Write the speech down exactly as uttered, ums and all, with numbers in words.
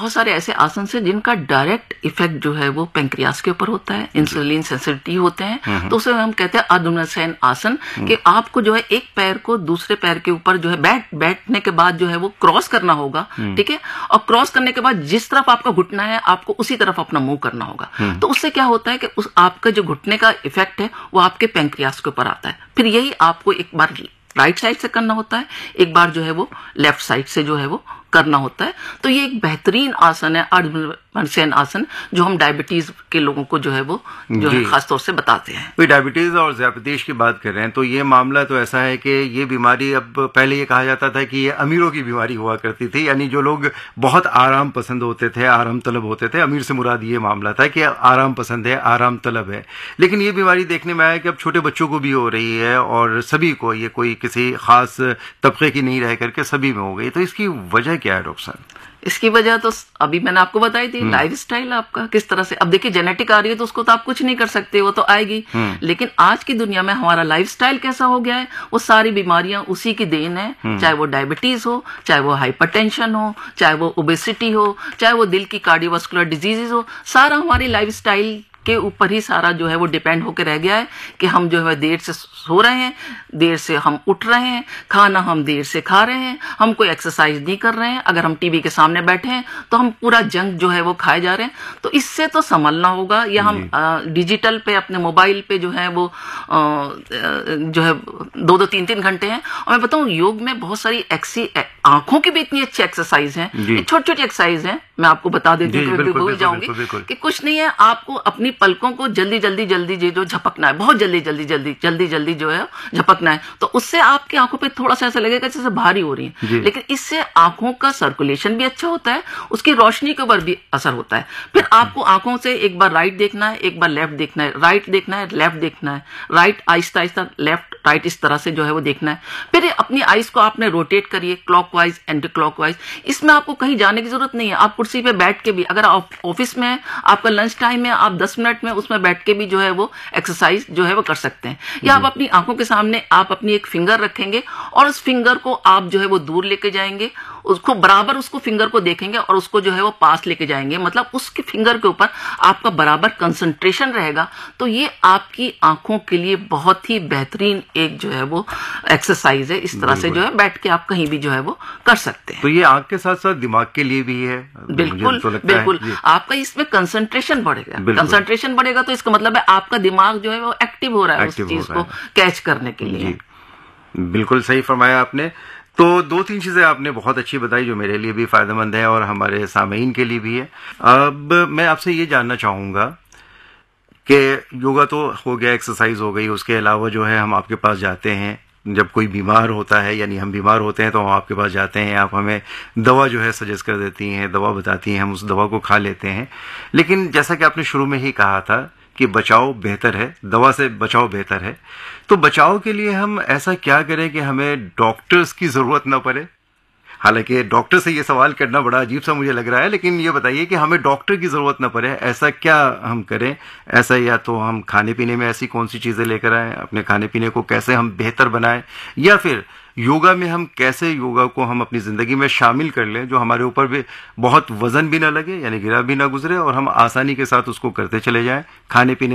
बहुत सारे ऐसे आसन से जिनका डायरेक्ट इफेक्ट जो है वो पेंक्रियास के ऊपर होता है, इंसुलिन सेंसिटिव होते हैं, तो उसे हम कहते हैं अधुनासेन आसन, कि आपको जो है एक पैर को दूसरे पैर के ऊपर जो है बैठ बैठने के बाद जो है वो क्रॉस करना होगा, ठीक है, और क्रॉस करने के बाद जिस तरफ आपका घुटना है आपको उसी तरफ अपना मुंह करना होगा। तो उससे क्या होता है कि उस आपका जो घुटने का इफेक्ट है वो आपके पेंक्रियास के ऊपर आता है। फिर यही आपको एक बार राइट साइड से करना होता है, एक बार जो है वो लेफ्ट साइड से जो है वो करना होता है। तो ये एक बेहतरीन आसन है अधुनासेन आसन, जो हम डायबिटीज के लोगों को जो है वो जो है खासतौर से बताते हैं। तो डायबिटीज और ज़ियापतीश की बात कर रहे हैं, तो ये मामला तो ऐसा है कि ये बीमारी, अब पहले ये कहा जाता था कि ये अमीरों की बीमारी हुआ करती थी, यानी जो लोग बहुत आराम पसंद होते थे, आराम तलब होते थे, अमीर से मुराद ये मामला था कि आराम पसंद है, आराम तलब है। लेकिन ये बीमारी देखने में आया कि अब छोटे बच्चों को भी हो रही है और सभी को, ये कोई किसी खास तबके की नहीं रह करके सभी में हो गई। तो इसकी वजह क्या है डॉक्टर साहब? इसकी वजह तो अभी मैंने आपको बताई थी, लाइफस्टाइल आपका किस तरह से। अब देखिए जेनेटिक आ रही है तो उसको तो आप कुछ नहीं कर सकते, वो तो आएगी, लेकिन आज की दुनिया में हमारा लाइफस्टाइल कैसा हो गया है, वो सारी बीमारियां उसी की देन है। चाहे वो डायबिटीज हो, चाहे वो हाइपरटेंशन हो, चाहे वो ओबेसिटी हो, चाहे वो दिल की कार्डियोवास्कुलर डिजीजेज हो, सारा हमारी लाइफस्टाइल के ऊपर ही सारा जो है वो डिपेंड होकर रह गया है कि हम जो है देर से सो रहे हैं, देर से हम उठ रहे हैं, खाना हम देर से खा रहे हैं, हम कोई एक्सरसाइज नहीं कर रहे हैं, अगर हम टीवी के सामने बैठे हैं तो हम पूरा जंक जो है वो खाए जा रहे हैं। तो इससे तो संभलना होगा, या हम आ, डिजिटल पे अपने मोबाइल पे जो है वो आ, जो है दो दो तीन तीन घंटे हैं। और मैं बताऊं योग में बहुत सारी ऐसी आंखों की भी इतनी अच्छी एक्सरसाइज है, छोटी छोटी एक्सरसाइज है, मैं आपको बता देती हूँ, भूल जाऊंगी कि कुछ नहीं है, आपको अपनी पलकों को जल्दी जल्दी जल्दी जो झपकना है, बहुत जल्दी जल्दी जल्दी जल्दी जल्दी जो है झपकना है। तो उससे आपकी आंखों पे थोड़ा सा ऐसा लगेगा जैसे भारी हो रही है, लेकिन इससे आंखों का सर्कुलेशन भी अच्छा होता है, उसकी रोशनी के ऊपर भी असर होता है। फिर आपको आंखों से एक बार राइट देखना है, एक बार लेफ्ट देखना है, राइट देखना है, लेफ्ट देखना है, right Aahista Aahista, left right, इस तरह से जो है वो देखना है। फिर अपनी आइज को आपने रोटेट करिए क्लॉकवाइज एंटी क्लॉकवाइज। इसमें आपको कहीं जाने की जरूरत नहीं है, आप कुर्सी पे बैठ के भी, अगर आप ऑफिस में है, आपका लंच टाइम है, आप दस मिनट में उसमें बैठ के भी जो है वो एक्सरसाइज जो है वो कर सकते हैं। या आप अपनी आंखों के सामने आप अपनी एक फिंगर रखेंगे और उस फिंगर को आप जो है वो दूर लेके जाएंगे, उसको बराबर उसको फिंगर को देखेंगे और उसको जो है वो पास लेके जाएंगे, मतलब उसके फिंगर के ऊपर आपका बराबर कंसंट्रेशन रहेगा। तो ये आपकी आंखों के लिए बहुत ही बेहतरीन एक जो है वो एक्सरसाइज है। इस तरह से जो है बैठ के आप कहीं भी जो है वो कर सकते हैं। तो ये आंख के साथ साथ दिमाग के लिए भी है। बिल्कुल तो बिल्कुल, आपका इसमें कंसंट्रेशन बढ़ेगा, कंसंट्रेशन बढ़ेगा तो इसका मतलब है आपका दिमाग जो है वो एक्टिव हो रहा है उस चीज को कैच करने के लिए। बिल्कुल सही फरमाया आपने। तो दो तीन चीजें आपने बहुत अच्छी बताई जो मेरे लिए भी फायदेमंद है और हमारे सामीन के लिए भी है। अब मैं आपसे ये जानना चाहूंगा कि योगा तो हो गया, एक्सरसाइज हो गई, उसके अलावा जो है हम आपके पास जाते हैं जब कोई बीमार होता है, यानी हम बीमार होते हैं तो हम आपके पास जाते हैं, आप हमें दवा जो है सजेस्ट कर देती हैं, दवा बताती हैं, हम उस दवा को खा लेते हैं। लेकिन जैसा कि आपने शुरू में ही कहा था कि बचाव बेहतर है, दवा से बचाव बेहतर है, तो बचाव के लिए हम ऐसा क्या करें कि हमें डॉक्टर्स की जरूरत ना पड़े? हालांकि डॉक्टर से ये सवाल करना बड़ा अजीब सा मुझे लग रहा है, लेकिन ये बताइए कि हमें डॉक्टर की जरूरत ना पड़े, ऐसा क्या हम करें? ऐसा या तो हम खाने पीने में ऐसी कौन सी चीजें लेकर आएं, अपने खाने पीने को कैसे हम बेहतर बनाएं, या फिर योगा में हम कैसे योगा को हम अपनी जिंदगी में शामिल कर लें जो हमारे ऊपर भी बहुत वजन भी ना लगे, यानी गिरा भी ना गुजरे, और हम आसानी के साथ उसको करते चले जाएं। खाने पीने